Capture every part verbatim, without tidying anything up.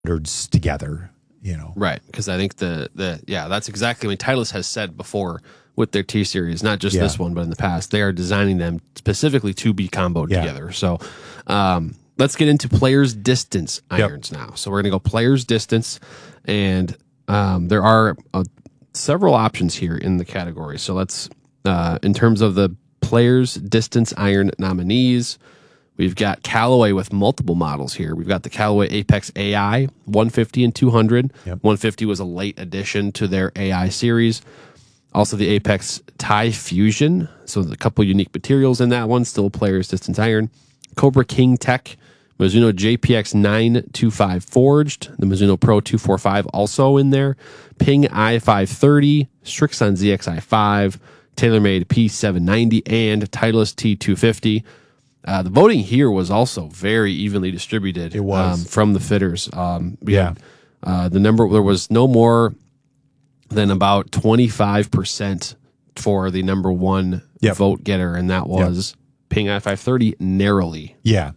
standards together, you know. Right, because I think the, the yeah, that's exactly what Titleist has said before with their T-Series, not just Yeah. this one, but in the past. They are designing them specifically to be comboed Yeah. together. So um, let's get into players' distance irons now. So we're going to go players' distance, and um, there are uh, several options here in the category. So let's, uh, in terms of the players' distance iron nominees, we've got Callaway with multiple models here. We've got the Callaway Apex A I one fifty and two hundred. Yep. one fifty was a late addition to their A I series. Also the Apex Tie Fusion. So a couple unique materials in that one. Still players distance iron. Cobra King Tech. Mizuno J P X nine twenty-five forged. The Mizuno Pro two forty-five also in there. Ping I five thirty. Strixon Z X I five. TaylorMade P seven ninety. And Titleist T two fifty. Uh, the voting here was also very evenly distributed. It was. Um, from the fitters. Um, we Yeah. had, uh, the number, there was no more than about twenty-five percent for the number one Yep. vote getter, and that was Ping I five thirty narrowly. Yeah.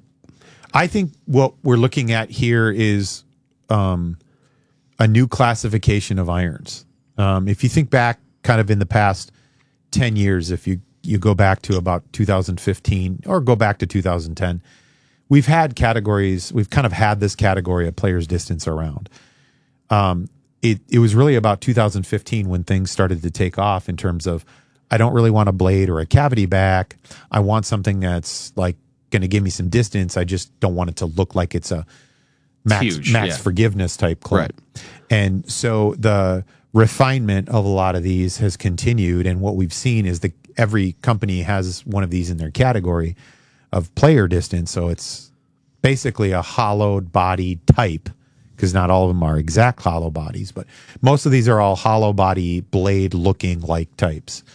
I think what we're looking at here is um, a new classification of irons. Um, if you think back kind of in the past ten years, if you, you go back to about two thousand fifteen or go back to two thousand ten, we've had categories, we've kind of had this category of players distance around. Um, it, it was really about two thousand fifteen when things started to take off in terms of, I don't really want a blade or a cavity back. I want something that's like going to give me some distance. I just don't want it to look like it's a max, Huge, max yeah. forgiveness type club. Right. And so the refinement of a lot of these has continued. And what we've seen is that every company has one of these in their category of player distance. So it's basically a hollowed body type, because not all of them are exact hollow bodies, but most of these are all hollow body blade looking like types.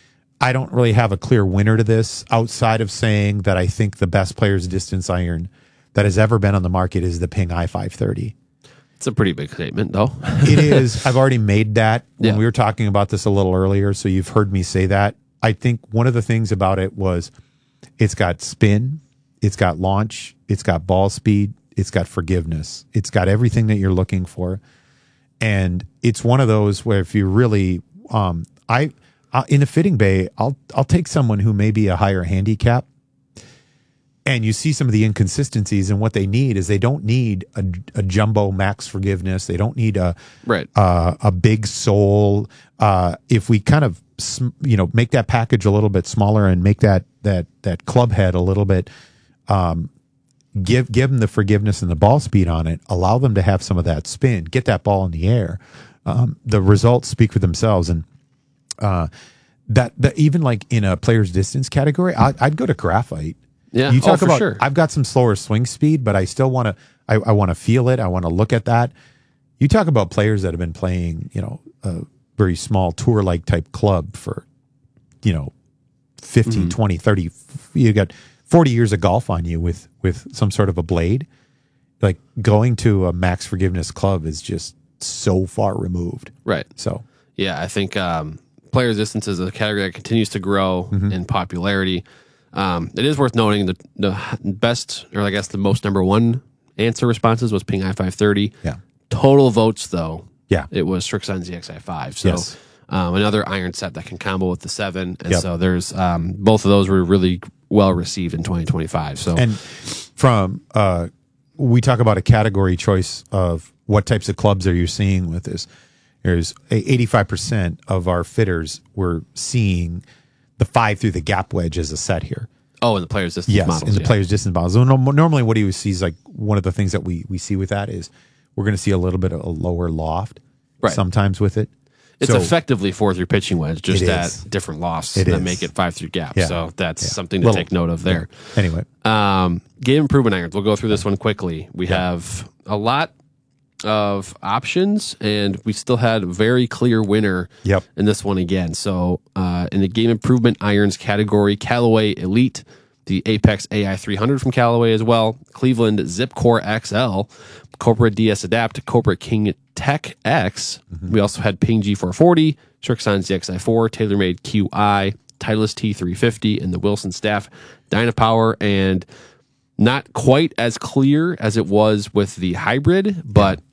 I don't really have a clear winner to this outside of saying that I think the best player's distance iron that has ever been on the market is the Ping I five thirty. It's a pretty big statement, though. It is. I've already made that when Yeah. we were talking about this a little earlier, so you've heard me say that. I think one of the things about it was it's got spin, it's got launch, it's got ball speed, it's got forgiveness. It's got everything that you're looking for. And it's one of those where if you really, um, I, uh, in a fitting bay, I'll, I'll take someone who may be a higher handicap, and you see some of the inconsistencies, and what they need is they don't need a, a jumbo max forgiveness. They don't need a, Right. uh, a big sole. Uh, if we kind of, sm- you know, make that package a little bit smaller and make that, that, that club head a little bit, um, give give them the forgiveness and the ball speed on it, allow them to have some of that spin, get that ball in the air. Um, the results speak for themselves. And uh, that, that even like in a player's distance category, I, I'd go to graphite. Yeah. You talk oh, for about, sure. I've got some slower swing speed, but I still want to, I, I want to feel it. I want to look at that. You talk about players that have been playing, you know, a very small tour-like type club for, you know, fifteen, Mm-hmm. twenty, thirty, you got forty years of golf on you with, with some sort of a blade. Like going to a max forgiveness club is just so far removed. Right. So, Yeah, I think um, players distance is a category that continues to grow Mm-hmm. in popularity. Um, it is worth noting that the best, or I guess the most number one answer responses was Ping I five thirty. yeah. Total votes, though, Yeah. it was Strixon Z X I five. So Yes. um, another iron set that can combo with the seven. And Yep. so there's um, both of those were really well received in twenty twenty-five. So And from, uh, we talk about a category choice of what types of clubs are you seeing with this. There's a eighty-five percent of our fitters were seeing the five through the gap wedge as a set here. oh, and the players distance Yes, models. in the yeah. players distance models. So no- normally what you see is like one of the things that we, we see with that is we're going to see a little bit of a lower loft Right. sometimes with it. It's So- effectively four through pitching wedge, just It at is. different lofts It that is. make it five through gap. Yeah. So that's Yeah. something to Little- take note of there. Anyway, Um, game improvement irons. We'll go through this one quickly. We Yeah. have a lot of options, and we still had a very clear winner Yep. in this one again. So uh, in the game improvement irons category, Callaway Elite, the Apex A I three hundred from Callaway as well, Cleveland Zipcore X L, Cobra D S Adapt, Cobra King Tech X. We also had Ping G four forty, Strixon Z X I four, TaylorMade Q I, Titleist T three fifty, and the Wilson Staff Dynapower. And Not quite as clear as it was with the hybrid, but